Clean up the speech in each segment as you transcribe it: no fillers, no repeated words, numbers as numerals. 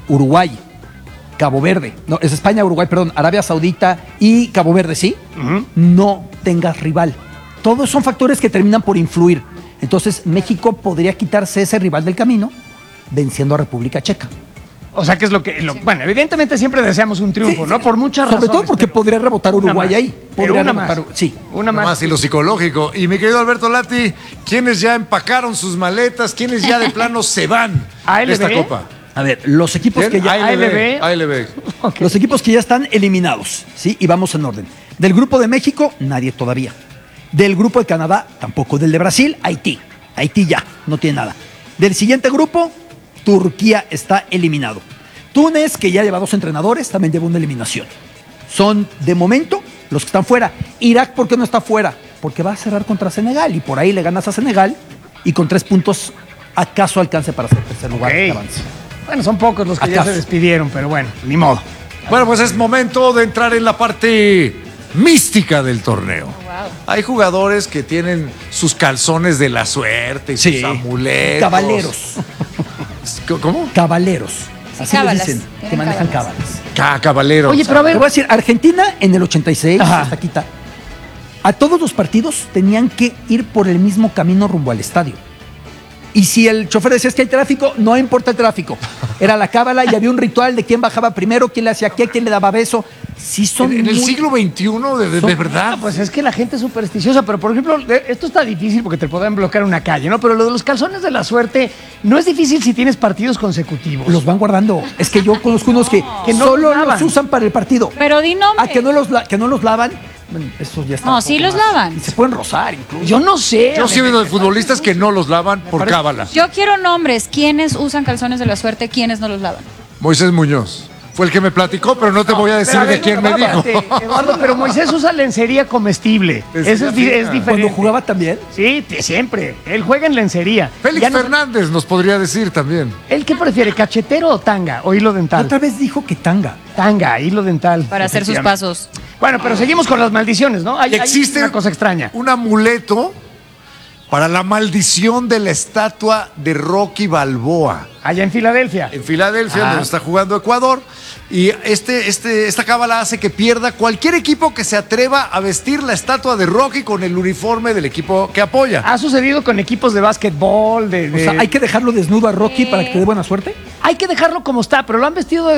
Uruguay, Cabo Verde, no, es España, Uruguay, perdón, Arabia Saudita y Cabo Verde, ¿sí? No tengas rival. Todos son factores que terminan por influir. Entonces, México podría quitarse ese rival del camino venciendo a República Checa. O sea, que es bueno, evidentemente siempre deseamos un triunfo, ¿no? Por muchas razones. Sobre todo porque podría rebotar Uruguay ahí. Podría rebotar, sí. Una más y lo psicológico. Y mi querido Alberto Lati, ¿quiénes ya empacaron sus maletas? ¿Quiénes ya de plano se van de esta copa? A ver, los equipos que ya... ALB. Okay. Los equipos que ya están eliminados, ¿sí? Y vamos en orden. Del grupo de México, nadie todavía. Del grupo de Canadá, tampoco. Del de Brasil, Haití. Haití ya, no tiene nada. Del siguiente grupo, Turquía está eliminado. Túnez, que ya lleva 2 entrenadores, también lleva una eliminación. Son, de momento, los que están fuera. Irak, ¿por qué no está fuera? Porque va a cerrar contra Senegal y por ahí le ganas a Senegal y con 3 puntos acaso alcance para ser tercer lugar de avance. Bueno, son pocos los que ya se despidieron, pero bueno, ni modo. Bueno, pues es momento de entrar en la parte mística del torneo. Wow. Hay jugadores que tienen sus calzones de la suerte y sus amuletos. Cabaleros. ¿Cómo? Cabaleros. Así les dicen, Tienen que manejan cábalas. Cabaleros. Oye, pero a ver, te voy a decir, Argentina en el 86, hasta quita, a todos los partidos tenían que ir por el mismo camino rumbo al estadio. Y si el chofer decía que hay tráfico, no importa el tráfico. Era la cábala y había un ritual de quién bajaba primero, quién le hacía qué, quién le daba beso. Sí son en el siglo XXI, de verdad. Pues es que la gente es supersticiosa, pero por ejemplo, esto está difícil porque te pueden bloquear una calle, ¿no? Pero lo de los calzones de la suerte no es difícil si tienes partidos consecutivos. Los van guardando. Es que yo conozco unos que no solo los los usan para el partido. Pero di nombre. Que no los lavan. Bueno, eso ya está. No, sí los lavan. Y se pueden rozar incluso. Yo no sé. Yo sí he oído de futbolistas que no los lavan por cábala. Yo quiero nombres. ¿Quiénes usan calzones de la suerte? ¿Quiénes no los lavan? Moisés Muñoz. Fue el que me platicó, pero no te voy a decir de quién me dijo. Eduardo, pero Moisés usa lencería comestible. Eso es diferente. ¿Cuando jugaba también? Sí, siempre. Él juega en lencería. Félix Fernández nos podría decir también. ¿Él qué prefiere, cachetero o tanga o hilo dental? Otra vez dijo que tanga. Tanga, hilo dental. Para hacer sus pasos. Bueno, pero seguimos con las maldiciones, ¿no? Existe una cosa extraña. Un amuleto para la maldición de la estatua de Rocky Balboa. Allá en Filadelfia. En Filadelfia, donde está jugando Ecuador. Y esta cábala hace que pierda cualquier equipo que se atreva a vestir la estatua de Rocky con el uniforme del equipo que apoya. Ha sucedido con equipos de básquetbol, O sea, ¿hay que dejarlo desnudo a Rocky para que te dé buena suerte? Hay que dejarlo como está, pero lo han vestido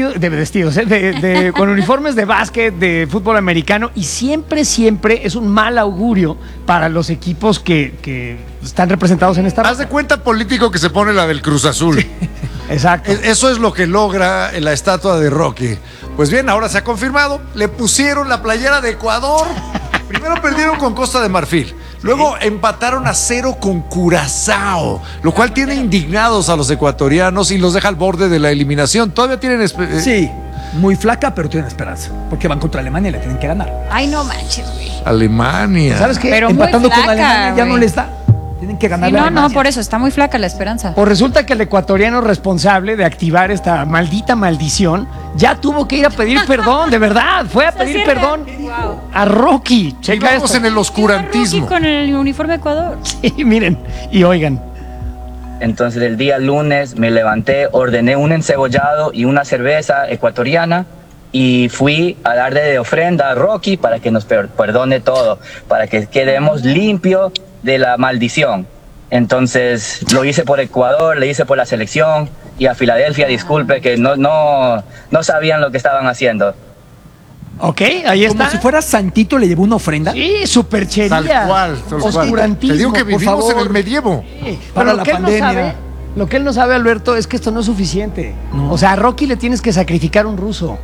con uniformes de básquet, de fútbol americano, y siempre es un mal augurio para los equipos que están representados en esta. Haz de cuenta político que se pone la del Cruz Azul. Sí. Exacto. Eso es lo que logra la estatua de Rocky. Pues bien, ahora se ha confirmado. Le pusieron la playera de Ecuador. Primero perdieron con Costa de Marfil. Luego empataron a 0 con Curazao, lo cual tiene indignados a los ecuatorianos y los deja al borde de la eliminación. Todavía tienen sí, muy flaca, pero tienen esperanza. Porque van contra Alemania y le tienen que ganar. Ay, no manches, güey. Alemania. ¿Sabes qué? Pero empatando muy flaca, con Alemania ya güey. no les da. Tienen que ganar. Sí, no, por eso está muy flaca la esperanza. Pues resulta que el ecuatoriano responsable de activar esta maldita maldición ya tuvo que ir a pedir perdón, de verdad. Fue a pedir perdón a Rocky. Checa esto. En el oscurantismo. Rocky con el uniforme Ecuador. Sí, miren y oigan. Entonces el día lunes me levanté, ordené un encebollado y una cerveza ecuatoriana y fui a darle de ofrenda a Rocky para que nos perdone todo, para que quedemos limpios de la maldición. Entonces lo hice por Ecuador, le hice por la selección y a Filadelfia, disculpe que no sabían lo que estaban haciendo. Ok, ahí está. Como si fuera Santito, le llevó una ofrenda. Sí, superchería. Tal cual. Oscurantismo. Te digo que vivimos en el medievo. Sí, para la pandemia. Lo que él no sabe, Alberto, es que esto no es suficiente. No. O sea, a Rocky le tienes que sacrificar un ruso.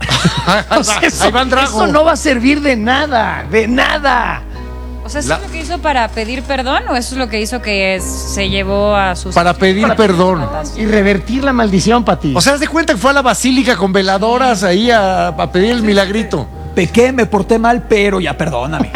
O sea, eso no va a servir de nada, de nada. O sea, ¿eso es lo que hizo para pedir perdón o eso es lo que hizo que se llevó a sus... Para pedir perdón. Y revertir la maldición, Pati. O sea, haz de cuenta que fue a la basílica con veladoras ahí a pedir el milagrito. Pequé, me porté mal, pero ya perdóname.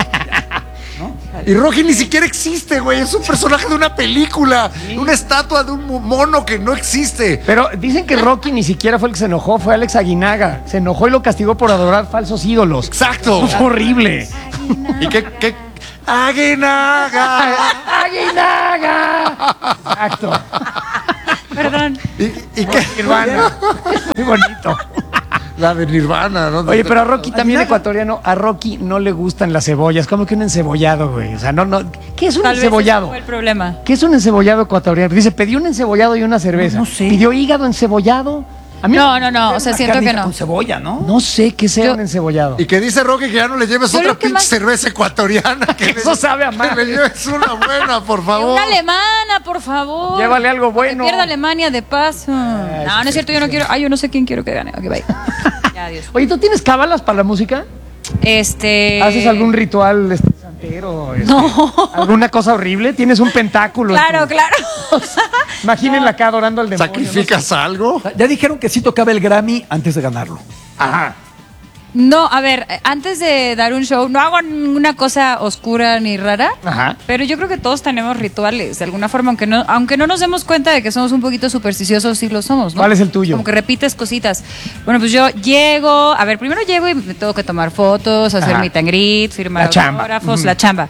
¿No? Y Rocky ni siquiera existe, güey. Es un personaje de una película, una estatua de un mono que no existe. Pero dicen que Rocky ni siquiera fue el que se enojó, fue Alex Aguinaga. Se enojó y lo castigó por adorar falsos ídolos. Exacto. Fue horrible. ¿Y qué? Aguinaga. Aguinaga. Exacto. Perdón. ¿Y qué? Nirvana. Muy bonito. La de Nirvana, ¿no? Oye, pero a Rocky también ecuatoriano, a Rocky no le gustan las cebollas, como que un encebollado, güey. O sea, no. ¿Qué es un Tal vez encebollado? ese fue el problema. ¿Qué es un encebollado ecuatoriano? Dice, pedí un encebollado y una cerveza. No sé. ¿Pidió hígado encebollado? A mí No, o sea, Una siento que carnita no. con cebolla, ¿no? no sé qué sea un encebollado. Y que dice Rocky que ya no le lleves Yo otra lo que pinche más- cerveza ecuatoriana. Que Eso sabe a mal. Que le lleves una buena, por favor. Una alemana, por favor. Llévale algo bueno. Que pierda Alemania de paso. No, no es cierto, yo no quiero. Yo no sé quién quiero que gane. Ok, bye. Ya, adiós. Oye, ¿tú tienes cábalas para la música? ¿Haces algún ritual santero? No. ¿Alguna cosa horrible? ¿Tienes un pentáculo? Claro, claro. Imagínenla acá adorando al demonio. ¿Sacrificas algo? Ya dijeron que sí tocaba el Grammy antes de ganarlo. Ajá. No, a ver, antes de dar un show, no hago ninguna cosa oscura ni rara. Ajá. Pero yo creo que todos tenemos rituales, de alguna forma, aunque no nos demos cuenta de que somos un poquito supersticiosos, sí lo somos, ¿no? ¿Cuál es el tuyo? Como que repites cositas. Bueno, pues yo llego, primero llego y me tengo que tomar fotos, hacer Ajá. meet and greet, firmar La chamba. autógrafos, Ujú. la chamba.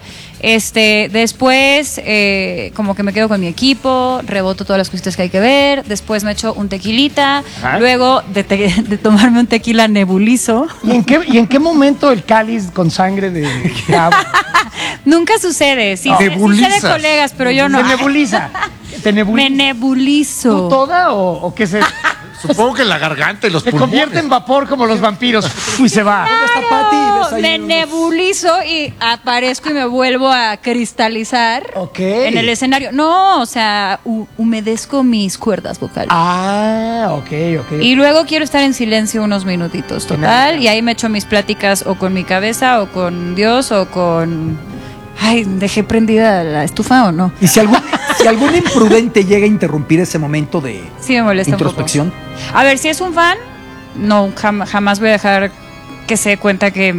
Después, como que me quedo con mi equipo, reboto todas las cositas que hay que ver, después me echo un tequilita, Ajá. luego de tomarme un tequila nebulizo. ¿Y en qué momento el cáliz con sangre de agua? Nunca sucede, sí, sí sé de Nebulizas. colegas, pero yo no. ¿Te nebuliza? Me nebulizo. ¿Tú toda o qué se...? Supongo que la garganta y los Se pulmones. convierte en vapor como los vampiros y se va. ¿Dónde está Pati? Ves ahí Me unos- nebulizo y aparezco y me vuelvo a cristalizar Ok. en el escenario. No, o sea, humedezco mis cuerdas vocales. Ah, ok. Y luego quiero estar en silencio unos minutitos, total. Y ahí me echo mis pláticas o con mi cabeza o con Dios o con... Ay, dejé prendida la estufa o no. Y si algún imprudente llega a interrumpir ese momento de Sí me molesta introspección. un poco. A ver, si es un fan, no, jamás voy a dejar que se dé cuenta que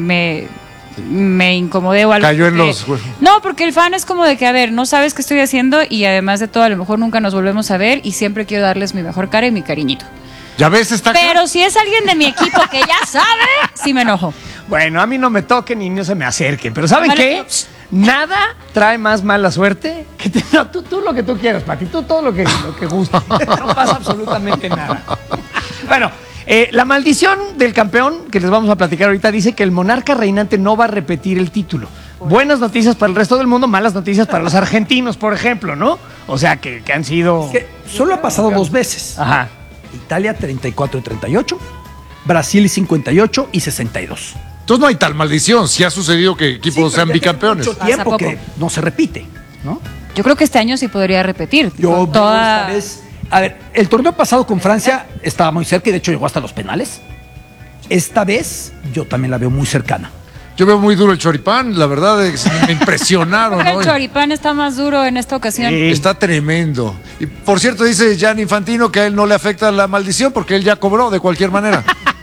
me incomodé o algo. Cayó en porque- los huevos. No, porque el fan es como de que, a ver, no sabes qué estoy haciendo y además de todo, a lo mejor nunca nos volvemos a ver y siempre quiero darles mi mejor cara y mi cariñito. Ya ves, está Pero si es alguien de mi equipo que ya sabe, sí me enojo. Bueno, a mí no me toquen y no se me acerquen. Pero ¿saben Vale. qué? Nada trae más mala suerte que no, tú lo que tú quieras, Pati. Tú todo lo que guste. No pasa absolutamente nada. Bueno, la maldición del campeón que les vamos a platicar ahorita dice que el monarca reinante no va a repetir el título. Buenas noticias para el resto del mundo, malas noticias para los argentinos, por ejemplo, ¿no? O sea, que han sido... Que solo ha pasado 2 veces. Ajá. Italia 34 y 38, Brasil 58 y 62. Entonces no hay tal maldición. Si ha sucedido que equipos Sí, sean pero ya bicampeones. tiene mucho Pasa tiempo poco. que no se repite, ¿no? Yo creo que este año sí podría repetir. Yo con veo toda... esta vez. A ver, el torneo pasado con Francia estaba muy cerca y de hecho llegó hasta los penales. Esta vez yo también la veo muy cercana. Yo veo muy duro el choripán. La verdad es que me impresionaron. Creo que ¿no? el choripán está más duro en esta ocasión. Sí. Está tremendo. Y por cierto, dice Gianni Infantino que a él no le afecta la maldición porque él ya cobró de cualquier manera.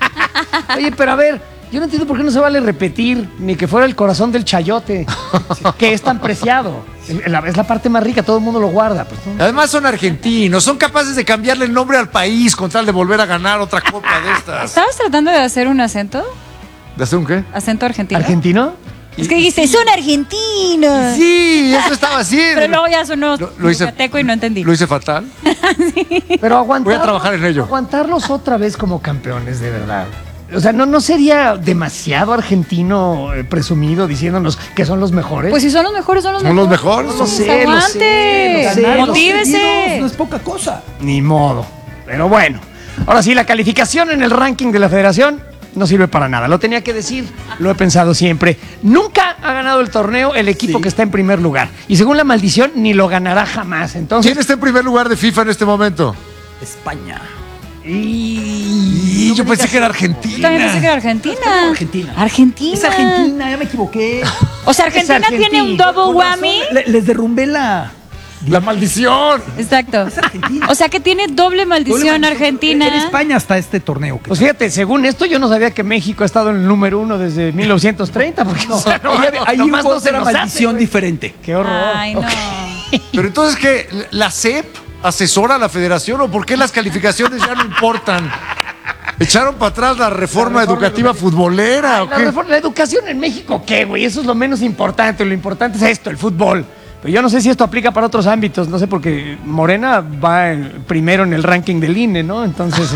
Oye, pero a ver, yo no entiendo por qué no se vale repetir ni que fuera el corazón del chayote, que es tan preciado. Es la parte más rica, todo el mundo lo guarda. Pues, ¿no? Además son argentinos, son capaces de cambiarle el nombre al país con tal de volver a ganar otra copa de estas. ¿Estabas tratando de hacer un acento? ¿De hacer un qué? ¿Acento argentino? ¿Argentino? Es que dijiste, son argentinos. Sí, eso estaba haciendo. Pero luego ya sonó Lo hice- yucateco y no entendí. Lo hice fatal. Pero aguantar, Voy a trabajar en ello. Aguantarlos otra vez como campeones, de verdad. O sea, ¿no sería demasiado argentino presumido diciéndonos que son los mejores? Pues si son los mejores, son los ¿Son mejores. los mejores? Lo sé, lo Aguante. sé, lo sé. Ganar los Motívese. seguidos no es poca cosa. Ni modo. Pero bueno. Ahora sí, la calificación en el ranking de la federación no sirve para nada. Lo tenía que decir, lo he pensado siempre. Nunca ha ganado el torneo el equipo Sí. que está en primer lugar. Y según la maldición, ni lo ganará jamás. Entonces, ¿Quién está en primer lugar de FIFA en este momento? España. Y yo pensé que era Yo también pensé Argentina. que era Argentina. Argentina. Argentina. Es Argentina, ya me equivoqué. O sea, Argentina Argentina. tiene un double Con razón, whammy. les derrumbé la... La maldición. Exacto. Es Argentina. O sea que tiene doble maldición Argentina. En España hasta este torneo. pues fíjate, según esto, yo no sabía que México ha estado en el número 1 desde 1930. Porque, o sea, Hay nomás una no se nos hace, maldición güey. diferente. Qué horror. Ay, no. Pero entonces, ¿qué? ¿La CEP asesora a la federación o por qué las calificaciones ya no importan? ¿Echaron para atrás la reforma educativa futbolera o La, qué? la educación en México, ¿qué, güey? Eso es lo menos importante. Lo importante es esto, el fútbol. Pero yo no sé si esto aplica para otros ámbitos, no sé, porque Morena va primero en el ranking del INE, ¿no? Entonces,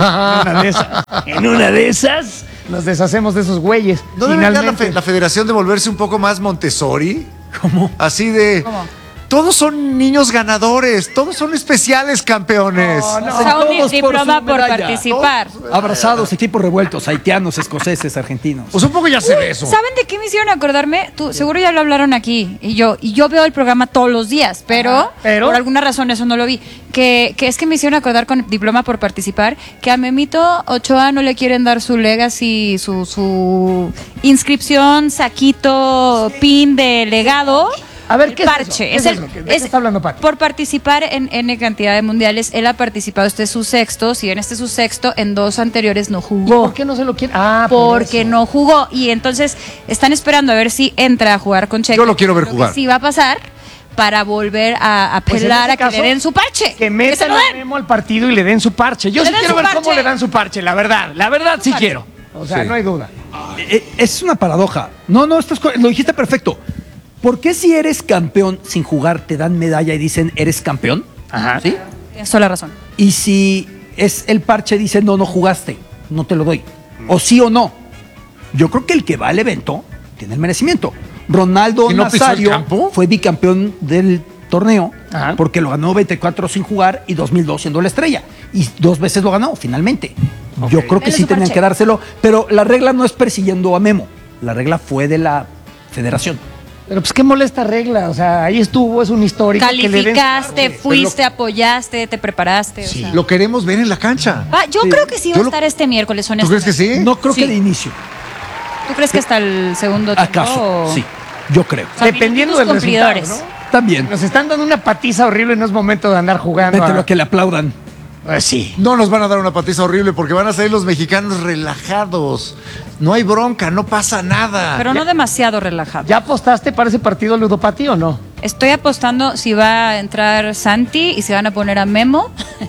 en una de esas nos deshacemos de esos güeyes. ¿No debe Finalmente. la federación de volverse un poco más Montessori? ¿Cómo? Así de... ¿Cómo? Todos son niños ganadores, todos son especiales campeones. No, no. O sea, un Todos por diploma su por medalla. participar. Abrazados, equipos revueltos, haitianos, escoceses, argentinos. Pues un poco ya se ve eso. ¿Saben de qué me hicieron acordarme? Tú, seguro ya lo hablaron aquí. Y yo veo el programa todos los días, pero, ¿pero? por alguna razón eso no lo vi. Que es que me hicieron acordar con diploma por participar que a Memito Ochoa no le quieren dar su legacy, su inscripción, saquito, pin de legado. A ver, El ¿qué es parche. eso? ¿Qué es eso? ¿De qué está hablando, Pati? Por participar en N cantidad de mundiales, él ha participado, este es su sexto, si bien este es su sexto, en 2 anteriores no ¿Y jugó. por qué no se lo quiere? Ah, por Porque eso. no jugó. Y entonces están esperando a ver si entra a jugar con Checo. Yo lo quiero ver Creo que jugar. Sí va a pasar para volver a Pues en apelar ese a que caso, le den su parche. Que se metan lo a den. Memo al partido y le den su parche. Yo Le sí den quiero su ver cómo parche. le dan su parche, la verdad. La verdad sí parche. quiero. O sea, Sí. no hay duda. Es una paradoja. No, lo dijiste perfecto. ¿Por qué si eres campeón sin jugar te dan medalla y dicen eres campeón? Ajá. ¿Sí? Tienes toda la razón. Y si es el parche dice no jugaste, no te lo doy. O sí o no. Yo creo que el que va al evento tiene el merecimiento. Ronaldo ¿Y no pisó el Nazario campo? fue bicampeón del torneo Ajá. porque lo ganó 24 sin jugar y 2002 siendo la estrella. Y 2 veces lo ganó finalmente. Yo creo que Denle sí su tenían parche. que dárselo, pero la regla no es persiguiendo a Memo. La regla fue de la federación. Pero pues qué molesta regla. O sea, ahí estuvo, es un histórico. que le den su Calificaste, parche. fuiste, apoyaste, te preparaste. o sea. Lo queremos ver en la cancha. Yo creo que sí va Yo a lo- estar este miércoles, ¿Tú crees que honestamente. sí? No creo Sí. que de inicio. ¿Tú crees que hasta el segundo tiempo? ¿Acaso? o- Sí, yo creo. O sea, Dependiendo del minutitos resultado, cumplidores. ¿no? También. Nos están dando una patiza horrible y no es momento de andar jugando. Mételo a que le aplaudan. Sí. No nos van a dar una patiza horrible porque van a salir los mexicanos relajados. No hay bronca, no pasa nada. Pero no demasiado relajado. ¿Ya apostaste para ese partido ludopati o no? Estoy apostando si va a entrar Santi y si van a poner a Memo.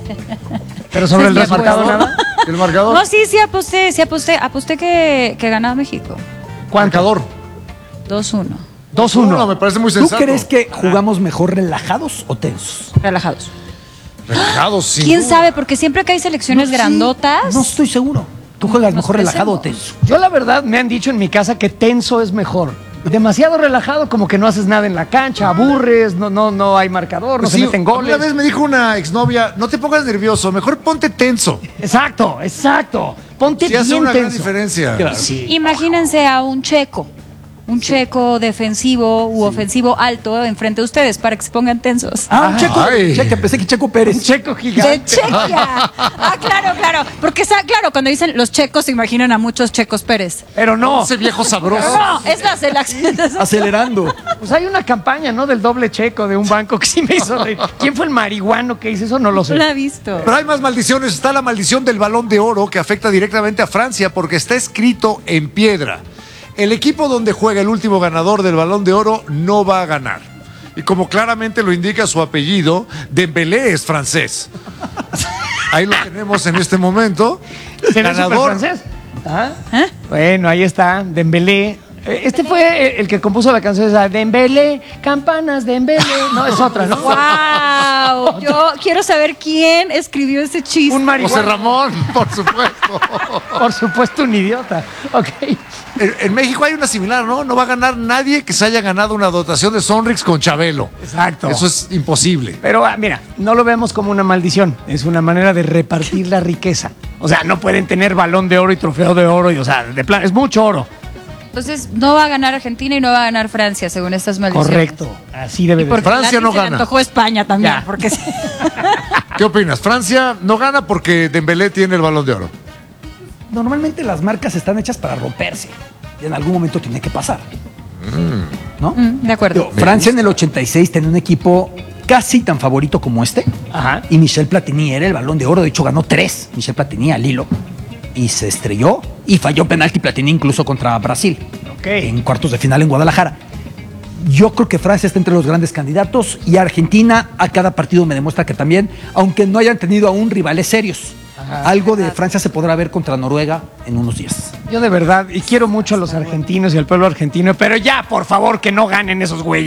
Pero sobre el Sí, resultado pues. nada. El marcador. No, sí aposté. Aposté que ganaba México. ¿Cuánto? Marcador. 2-1. 2-1. No, me parece muy ¿Tú sensato. crees que jugamos mejor relajados o tensos? Relajados. Relajados, sí. ¿Quién sabe? Porque siempre que hay selecciones grandotas. No estoy seguro. ¿Tú juegas Nos mejor relajado o crecemos. tenso? Yo la verdad me han dicho en mi casa que tenso es mejor. Demasiado relajado, como que no haces nada en la cancha, aburres, no hay marcador, Pues no sí, se meten goles. una vez me dijo una exnovia, no te pongas nervioso, mejor ponte tenso. Exacto. Ponte Sí hace bien una gran tenso. diferencia. Claro. Sí. Imagínense a un checo. Un checo defensivo u ofensivo alto enfrente de ustedes para que se pongan tensos. Ah, un Checo. Ay. Checo, pensé que Checo Un Pérez. checo De gigante. Chequia. Claro. Porque claro, cuando dicen los checos se imaginan a muchos Checos Pérez. Pero no. Ese viejo sabroso. No, es la selección. Acelerando. Pues hay una campaña, ¿no? Del doble checo de un banco que sí me hizo reír. ¿Quién fue el marihuano que hizo eso? No lo sé. No la he visto. Pero hay más maldiciones. Está la maldición del Balón de Oro que afecta directamente a Francia porque está escrito en piedra. El equipo donde juega el último ganador del Balón de Oro no va a ganar. Y como claramente lo indica su apellido, Dembélé es francés. Ahí lo tenemos en este momento. ¿Se ve súper francés? ¿Ah? Bueno, ahí está, Dembélé. Este fue el que compuso la canción esa, Dembélé, campanas, Dembélé. No, es otra, ¿no? ¡Wow! Yo quiero saber quién escribió ese chiste. Un José marihuano. Ramón, por supuesto. Por supuesto, un idiota. Ok. En México hay una similar, ¿no? No va a ganar nadie que se haya ganado una dotación de Sonrix con Chabelo. Exacto. Eso es imposible. Pero mira, no lo vemos como una maldición, es una manera de repartir la riqueza. O sea, no pueden tener balón de oro y trofeo de oro, y, o sea, de plan, es mucho oro. Entonces, no va a ganar Argentina y no va a ganar Francia, según estas maldiciones. Correcto, así debe Y de porque ser. Francia Lati no se le gana. antojó España también. Ya. Porque ¿Qué opinas? Francia no gana porque Dembélé tiene el Balón de Oro. Normalmente las marcas están hechas para romperse. Y en algún momento tiene que pasar. ¿No? de acuerdo. Digo, Francia en el 86 tenía un equipo casi tan favorito como este. Ajá. Y Michel Platini era el Balón de Oro. De hecho, ganó 3. Michel Platini al hilo. Y se estrelló. Y falló penalti Platini incluso contra Brasil. Ok. En cuartos de final en Guadalajara. Yo creo que Francia está entre los grandes candidatos. Y Argentina a cada partido me demuestra que también, aunque no hayan tenido aún rivales serios. Algo de Francia se podrá ver contra Noruega en unos días. Yo de verdad, y quiero mucho a los argentinos y al pueblo argentino, pero ya, por favor, que no ganen esos güeyes.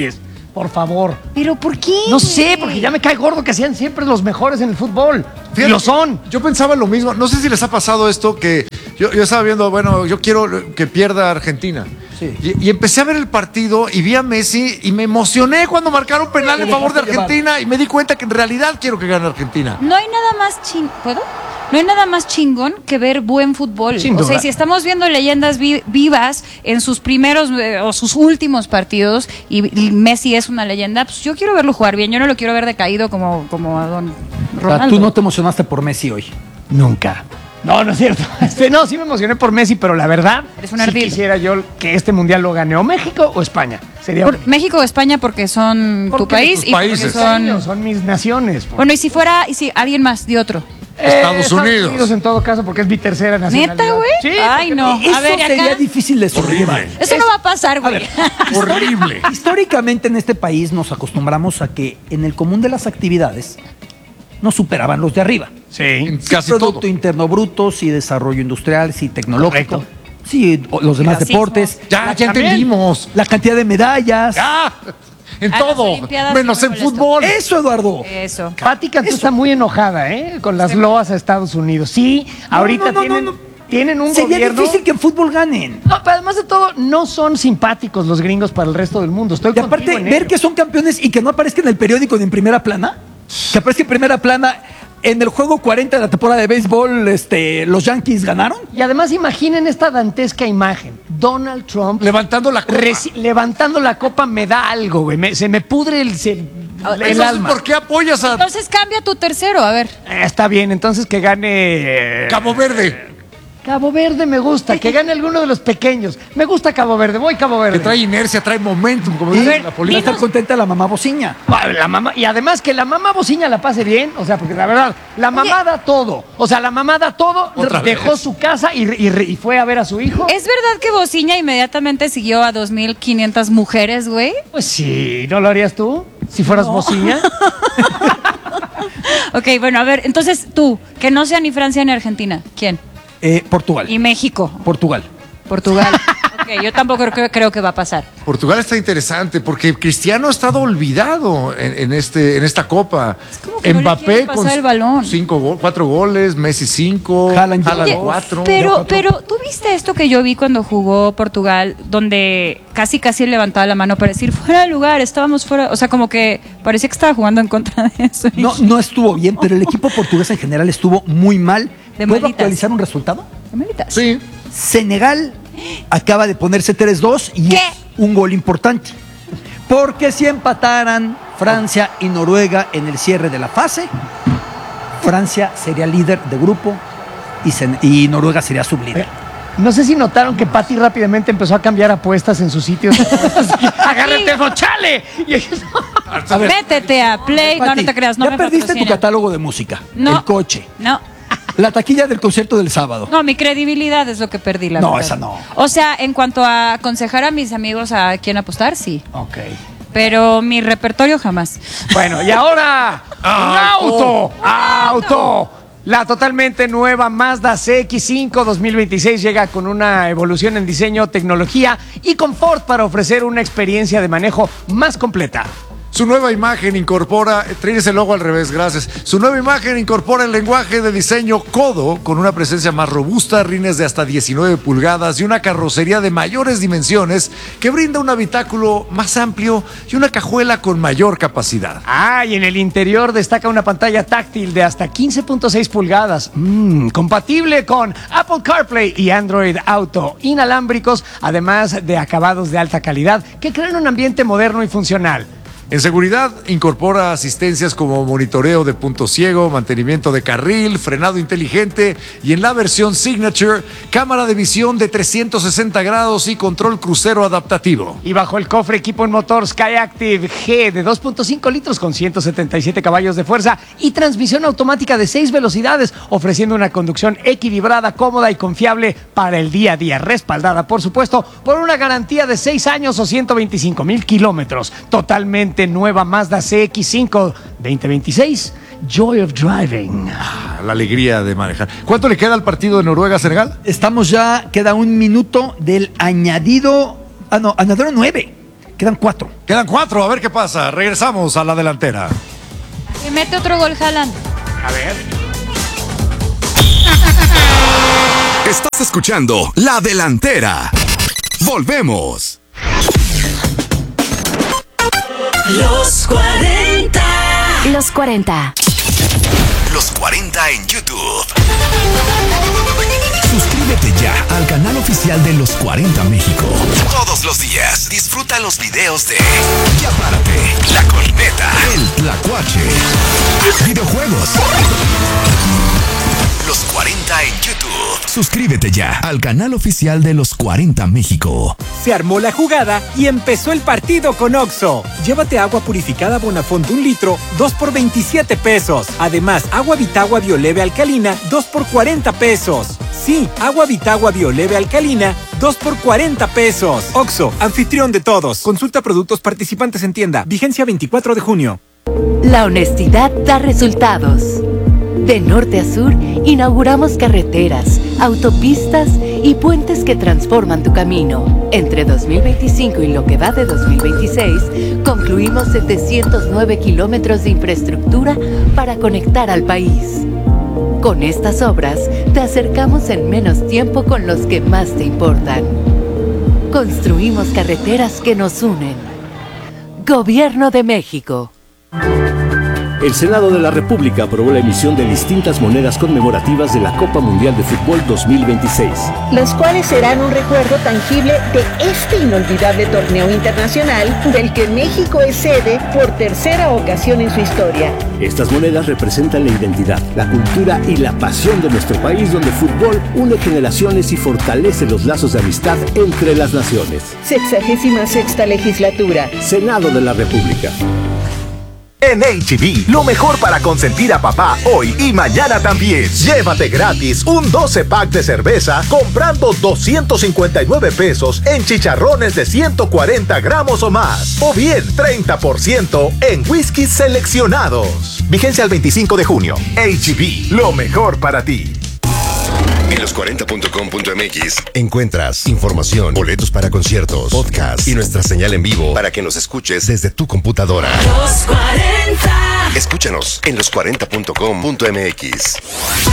por favor. ¿Pero por qué? No sé, güey? porque ya me cae gordo que sean siempre los mejores en el fútbol. Fíjate, Y lo son. Yo pensaba lo mismo. No sé si les ha pasado esto que yo estaba viendo, bueno, yo quiero que pierda Argentina. Sí. Y empecé a ver el partido y vi a Messi y me emocioné cuando marcaron penal en favor de Argentina y me di cuenta que en realidad quiero que gane Argentina. No hay nada más ¿Puedo? No hay nada más chingón que ver buen fútbol. Sin o sea, duda. si estamos viendo leyendas vivas en sus primeros o sus últimos partidos y Messi es una leyenda, pues yo quiero verlo jugar bien. Yo no lo quiero ver decaído como a don O sea, Ronaldo. tú no te emocionaste por Messi hoy. Nunca. No, no es cierto. No, sí me emocioné por Messi, pero la verdad, Eres un sí ardil. quisiera yo que este mundial lo gane o México o España. Sería México o España porque son tu Porque país tus y porque países. son... mis naciones. Bueno, y si alguien más de otro. Estados Unidos. en todo caso, porque es mi tercera nacionalidad. ¿Neta, güey? Sí. Ay, no. Eso A ver, sería acá... difícil de sobrellevar. Horrible. Eso no va a pasar, güey. Horrible. Históricamente en este país nos acostumbramos a que en el común de las actividades nos superaban los de arriba. Sí. En Sí, casi Producto todo. Interno Bruto, sí, desarrollo industrial, sí, tecnológico. Correcto. Sí, los demás Clasismo. deportes. Ya También. entendimos. La cantidad de medallas. Ya. En A las todo. Olimpiadas Menos sí me en molesto. fútbol. Eso, Eduardo. Eso. Pati Cantú está muy enojada, con las loas a Estados Unidos. Sí, ahorita no, tienen, no. tienen un Sería gobierno... difícil que en fútbol ganen. No, pero además de todo, no son simpáticos los gringos para el resto del mundo. Estoy Y aparte, contigo en ver ello. que son campeones y que no aparezca en el periódico ni en primera plana. Que aparezca en primera plana. En el juego 40 de la temporada de béisbol, los Yankees ganaron. Y además imaginen esta dantesca imagen. Donald Trump Levantando la copa. levantando la copa me da algo, güey. Se me pudre el Entonces, alma. ¿por qué apoyas a Entonces cambia tu tercero, a ver. Está bien, entonces que gane... Cabo Verde? Cabo Verde me gusta, que gane alguno de los pequeños. Me gusta Cabo Verde, voy Cabo Verde. Que trae inercia, trae momentum, como Y dice ver, la va a política. estar contenta la mamá bociña. La mamá, y además que la mamá bociña la pase bien, o sea, porque la verdad, la mamá da todo. O sea, la mamá da todo, Otra dejó vez. su casa y fue a ver a su hijo. ¿Es verdad que Bociña inmediatamente siguió a 2.500 mujeres, güey? Pues sí, ¿no lo harías tú? Si fueras bociña. Ok, bueno, a ver, entonces tú, que no sea ni Francia ni Argentina, ¿quién? Portugal. Y México. Portugal. Portugal. Ok, yo tampoco creo que va a pasar. Portugal está interesante porque Cristiano ha estado olvidado en esta copa. como que no le quieren pasar el balón. 4 goles, Messi 5, Haaland Oye, 4. pero tú viste esto que yo vi cuando jugó Portugal, donde casi levantaba la mano para decir fuera de lugar, estábamos fuera, o sea, como que parecía que estaba jugando en contra de eso. No estuvo bien, pero el equipo portugués en general estuvo muy mal. De ¿Puedo malitas. actualizar un resultado? Améritas. Sí. Senegal acaba de ponerse 3-2 y ¿Qué? es un gol importante. Porque si empataran Francia y Noruega en el cierre de la fase, Francia sería líder de grupo y Noruega sería sublíder. No sé si notaron que Pati rápidamente empezó a cambiar apuestas en sus sitios. Agarra el teléfono, chale. Y A ver, Métete a Play, no Pati, te creas, no ya me perdiste tu patrocina. catálogo de música, No. el coche, No. la taquilla del concierto del sábado. No, mi credibilidad es lo que perdí, la No, verdad. esa no. O sea, en cuanto a aconsejar a mis amigos a quién apostar, sí. Ok. Pero mi repertorio jamás. Bueno, y ahora, ¡auto! La totalmente nueva Mazda CX-5 2026 llega con una evolución en diseño, tecnología y confort para ofrecer una experiencia de manejo más completa. Su nueva imagen incorpora, traes el logo al revés, gracias. Su nueva imagen incorpora el lenguaje de diseño Codo con una presencia más robusta, rines de hasta 19 pulgadas y una carrocería de mayores dimensiones que brinda un habitáculo más amplio y una cajuela con mayor capacidad. Y en el interior destaca una pantalla táctil de hasta 15.6 pulgadas, compatible con Apple CarPlay y Android Auto, inalámbricos, además de acabados de alta calidad que crean un ambiente moderno y funcional. En seguridad, incorpora asistencias como monitoreo de punto ciego, mantenimiento de carril, frenado inteligente y en la versión Signature, cámara de visión de 360 grados y control crucero adaptativo. Y bajo el cofre equipo en motor Skyactiv G de 2.5 litros con 177 caballos de fuerza y transmisión automática de 6 velocidades, ofreciendo una conducción equilibrada, cómoda y confiable para el día a día, respaldada, por supuesto, por una garantía de 6 años o 125,000 kilómetros. Totalmente nueva Mazda CX-5 2026, Joy of Driving. La alegría de manejar. ¿Cuánto le queda al partido de Noruega-Senegal? Queda un minuto del añadido. Añadieron 9. Quedan 4. Quedan 4, a ver qué pasa. Regresamos a la delantera. Que mete otro gol Haaland. A ver. Estás escuchando La Delantera. Volvemos. Los 40. Los 40. Los 40 en YouTube. Suscríbete ya al canal oficial de Los 40 México. Todos los días disfruta los videos de Ya Párate, La Corneta, El Tlacuache, videojuegos. Los 40 en YouTube. Suscríbete ya al canal oficial de Los 40 México. Se armó la jugada y empezó el partido con Oxxo. Llévate agua purificada Bonafont de 1 litro, 2 por 27 pesos. Además, agua Vitagua Bioleve Alcalina, 2 por 40 pesos. Sí, agua Vitagua Bioleve Alcalina, 2 por 40 pesos. Oxxo, anfitrión de todos. Consulta productos participantes en tienda. Vigencia 24 de junio. La honestidad da resultados. De norte a sur, inauguramos carreteras, autopistas y puentes que transforman tu camino. Entre 2025 y lo que va de 2026, concluimos 709 kilómetros de infraestructura para conectar al país. Con estas obras, te acercamos en menos tiempo con los que más te importan. Construimos carreteras que nos unen. Gobierno de México. El Senado de la República aprobó la emisión de distintas monedas conmemorativas de la Copa Mundial de Fútbol 2026. Los cuales serán un recuerdo tangible de este inolvidable torneo internacional del que México es sede por tercera ocasión en su historia. Estas monedas representan la identidad, la cultura y la pasión de nuestro país, donde el fútbol une generaciones y fortalece los lazos de amistad entre las naciones. 66ª legislatura. Senado de la República. En H-E-B, lo mejor para consentir a papá hoy y mañana también. Llévate gratis un 12-pack de cerveza comprando 259 pesos en chicharrones de 140 gramos o más. O bien 30% en whiskies seleccionados. Vigencia al 25 de junio. H-E-B, lo mejor para ti. En los40.com.mx encuentras información, boletos para conciertos, podcast y nuestra señal en vivo para que nos escuches desde tu computadora. Los 40. Escúchanos en los40.com.mx.